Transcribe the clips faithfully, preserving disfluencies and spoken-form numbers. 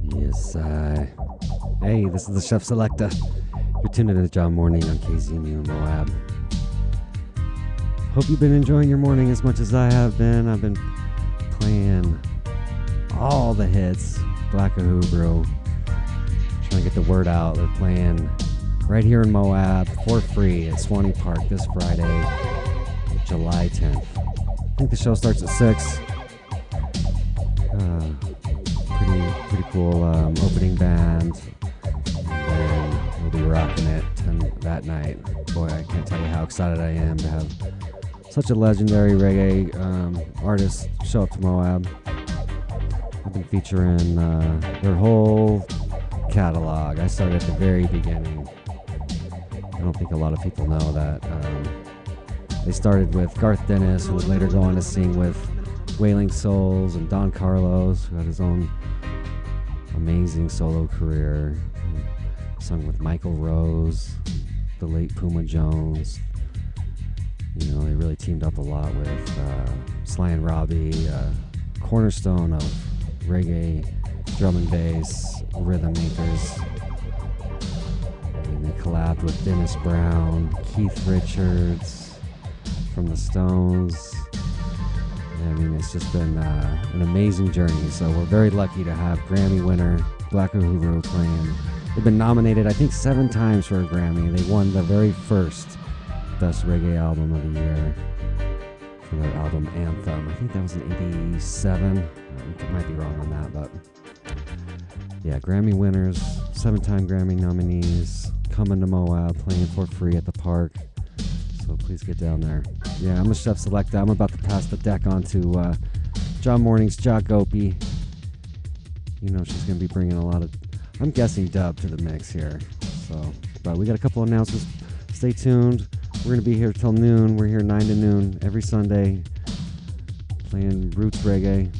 Yes, uh, hey, this is the Chef Selecta. You're tuned in to John Morning on K Z M U Moab. Hope you've been enjoying your morning as much as I have been. I've been playing all the hits, Black Ahubro, trying to get the word out. They're playing right here in Moab for free at Swanee Park this Friday, July tenth. I think the show starts at six. Uh, pretty, pretty cool um, opening band. And then we'll be rocking it ten, that night. Boy, I can't tell you how excited I am to have such a legendary reggae um, artist show up to Moab. I've been featuring uh, their whole catalog. I started at the very beginning. I don't think a lot of people know that. Um, they started with Garth Dennis, who would later go on to sing with Wailing Souls, and Don Carlos, who had his own amazing solo career. He sung with Michael Rose, the late Puma Jones. You know, they really teamed up a lot with uh, Sly and Robbie, uh, cornerstone of reggae, drum and bass, rhythm makers. And they collabed with Dennis Brown, Keith Richards from the Stones. I mean, it's just been uh, an amazing journey. So we're very lucky to have Grammy winner Black Uhuru playing. They've been nominated, I think, seven times for a Grammy. They won the very first Best Reggae Album of the Year for their album Anthem. I think that was in eighty-seven. I might be wrong on that, but yeah, Grammy winners, seven-time Grammy nominees, coming to Moab, playing for free at the park. So please get down there. Yeah, I'm a Chef Selecta. I'm about to pass the deck on to uh, John Morning's Ja Gopi. You know she's going to be bringing a lot of, I'm guessing, dub to the mix here. So, but we got a couple announcements. Stay tuned. We're going to be here till noon. We're here nine to noon every Sunday playing roots reggae.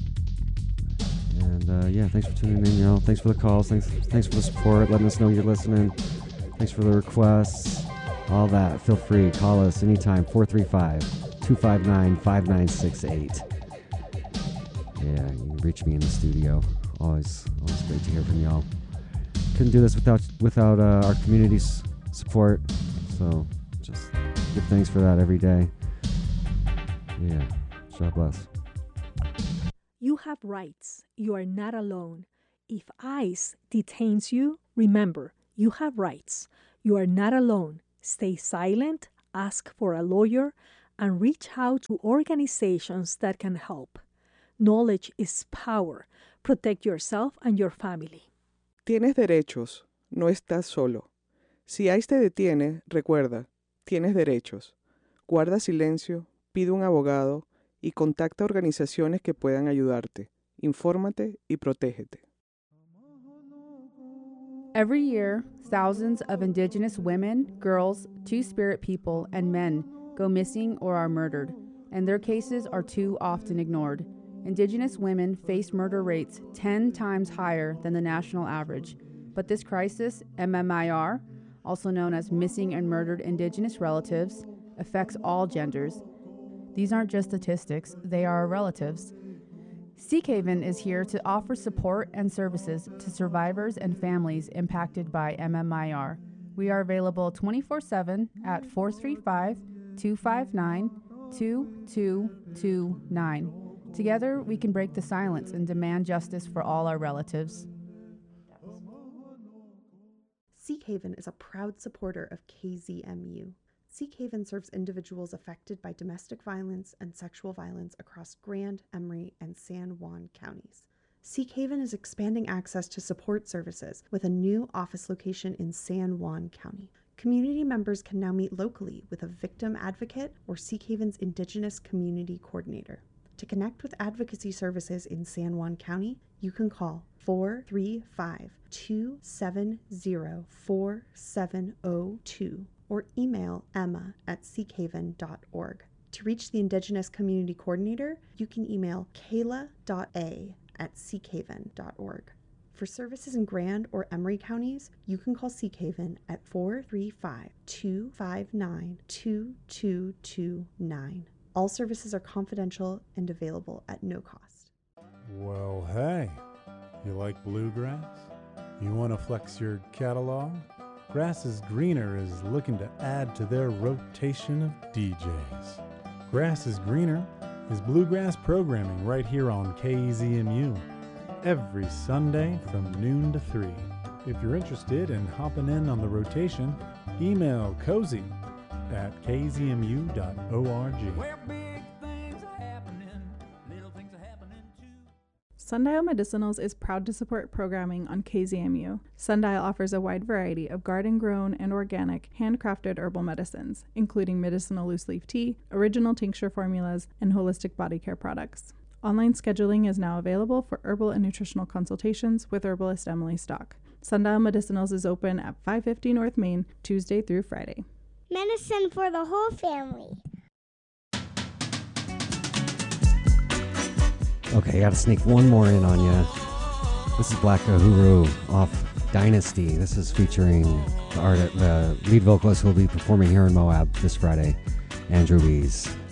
And uh, yeah, thanks for tuning in, y'all. Thanks for the calls. Thanks, thanks for the support. Letting us know you're listening. Thanks for the requests. All that. Feel free. Call us anytime. four three five, two five nine, five nine six eight. Yeah, you can reach me in the studio. Always, always great to hear from y'all. Couldn't do this without without uh, our community's support. So just give thanks for that every day. Yeah. God bless. You have rights. You are not alone. If ICE detains you, remember, you have rights. You are not alone. Stay silent, ask for a lawyer, and reach out to organizations that can help. Knowledge is power. Protect yourself and your family. Tienes derechos. No estás solo. Si ICE te detiene, recuerda, tienes derechos. Guarda silencio, pide un abogado y contacta organizaciones que puedan ayudarte. Infórmate y protégete. Every year, thousands of Indigenous women, girls, Two-Spirit people, and men go missing or are murdered, and their cases are too often ignored. Indigenous women face murder rates ten times higher than the national average, but this crisis, M M I R, also known as Missing and Murdered Indigenous Relatives, affects all genders. These aren't just statistics, they are our relatives. Seekhaven is here to offer support and services to survivors and families impacted by M M I R. We are available twenty-four seven at four three five, two five nine, two two two nine. Together, we can break the silence and demand justice for all our relatives. Seekhaven is a proud supporter of K Z M U. Seekhaven serves individuals affected by domestic violence and sexual violence across Grand, Emery, and San Juan counties. Seekhaven is expanding access to support services with a new office location in San Juan County. Community members can now meet locally with a victim advocate or Seekhaven's Indigenous Community Coordinator. To connect with advocacy services in San Juan County, you can call four three five, two seven zero, four seven zero two or email emma at seekhaven dot org. To reach the Indigenous Community Coordinator, you can email kayla dot a at seekhaven dot org. For services in Grand or Emery counties, you can call Seekhaven at four three five, two five nine, two two two nine. All services are confidential and available at no cost. Well, hey, You like bluegrass? You want to flex your catalog? Grass is Greener is looking to add to their rotation of D Js. Grass is Greener is bluegrass programming right here on K Z M U every Sunday from noon to three. If you're interested in hopping in on the rotation, email cozy at k z m u dot org. Sundial Medicinals is proud to support programming on K Z M U. Sundial offers a wide variety of garden-grown and organic, handcrafted herbal medicines, including medicinal loose-leaf tea, original tincture formulas, and holistic body care products. Online scheduling is now available for herbal and nutritional consultations with herbalist Emily Stock. Sundial Medicinals is open at five fifty North Main, Tuesday through Friday. Medicine for the whole family. Okay, gotta sneak one more in on you. This is Black Uhuru off Dynasty. This is featuring the, art, the lead vocalist who will be performing here in Moab this Friday, Andrew Wees.